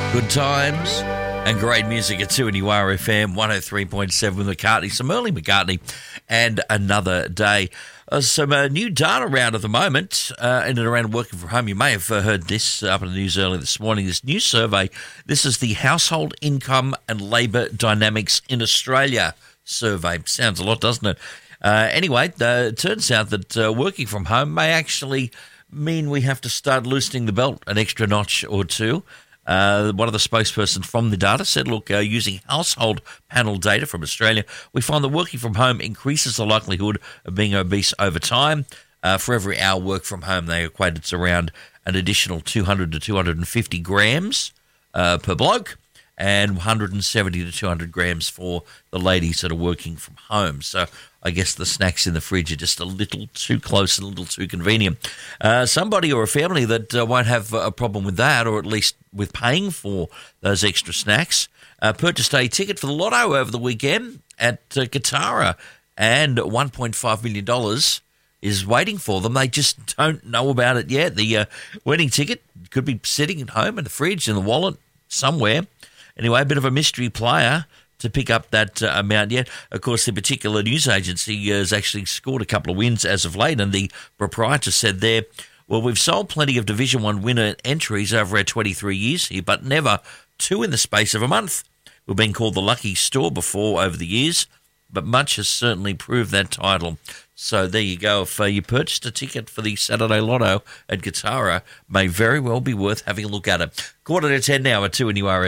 Good times and great music at 2NURFM 103.7 with McCartney, some early McCartney, and Another Day. Some new data around at the moment in and around working from home. You may have heard this up in the news earlier this morning. This new survey, this is the Household Income and Labour Dynamics in Australia survey. Sounds a lot, doesn't it? Anyway, it turns out that working from home may actually mean we have to start loosening the belt an extra notch or two. One of the spokespersons from the data said, look, using household panel data from Australia, we find that working from home increases the likelihood of being obese over time. For every hour work from home, they equate it's around an additional 200 to 250 grams per bloke, and 170 to 200 grams for the ladies that are working from home. So I guess the snacks in the fridge are just a little too close and a little too convenient. Somebody or a family that won't have a problem with that, or at least with paying for those extra snacks, purchased a ticket for the lotto over the weekend at Katara, and $1.5 million is waiting for them. They just don't know about it yet. The winning ticket could be sitting at home in the fridge, in the wallet, somewhere. Anyway, a bit of a mystery player to pick up that amount yet. Of course, the particular news agency has actually scored a couple of wins as of late, and the proprietor said there, well, we've sold plenty of Division 1 winner entries over our 23 years here, but never two in the space of a month. We've been called the lucky store before over the years, but much has certainly proved that title. So there you go. If you purchased a ticket for the Saturday Lotto at Katara, may very well be worth having a look at it. 9:45 now at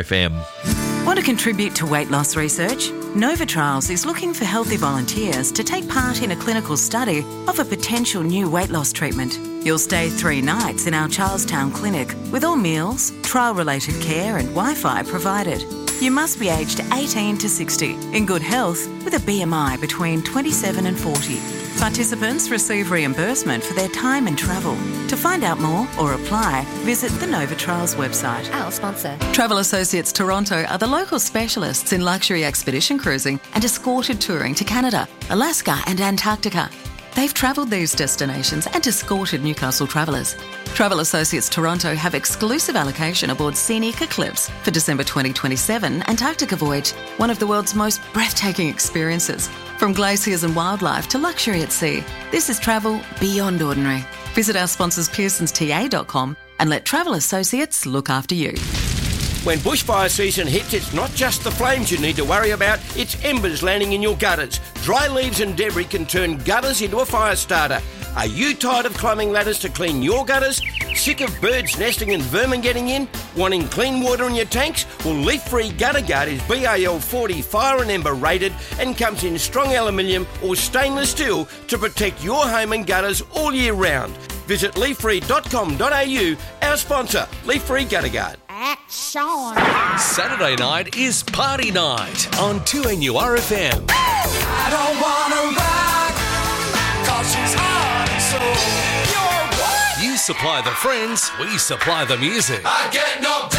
2NURFM. Want to contribute to weight loss research? Nova Trials is looking for healthy volunteers to take part in a clinical study of a potential new weight loss treatment. You'll stay 3 nights in our Charlestown clinic with all meals, trial-related care and Wi-Fi provided. You must be aged 18 to 60, in good health, with a BMI between 27 and 40. Participants receive reimbursement for their time and travel. To find out more or apply, visit the Nova Trials website. Our sponsor. Travel Associates Toronto are the local specialists in luxury expedition cruising and escorted touring to Canada, Alaska and Antarctica. They've travelled these destinations and escorted Newcastle travellers. Travel Associates Toronto have exclusive allocation aboard Scenic Eclipse for December 2027 Antarctica voyage, one of the world's most breathtaking experiences. From glaciers and wildlife to luxury at sea, this is travel beyond ordinary. Visit our sponsors pearsonsta.com and let Travel Associates look after you. When bushfire season hits, it's not just the flames you need to worry about, it's embers landing in your gutters. Dry leaves and debris can turn gutters into a fire starter. Are you tired of climbing ladders to clean your gutters? Sick of birds nesting and vermin getting in? Wanting clean water in your tanks? Well, Leaf Free Gutter Guard is BAL 40 fire and ember rated and comes in strong aluminium or stainless steel to protect your home and gutters all year round. Visit leaffree.com.au, our sponsor, Leaf Free Gutter Guard. Action! Saturday night is party night on 2NURFM. I don't wanna rock, 'cause she's hard and so. You're what? You supply the friends, we supply the music. I get knocked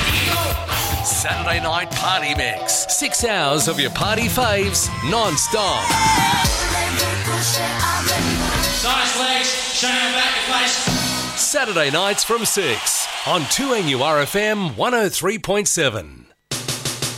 down. Saturday night party mix. 6 hours of your party faves, non-stop. Nice legs, showing back to place. Saturday nights from 6 on 2NURFM 103.7.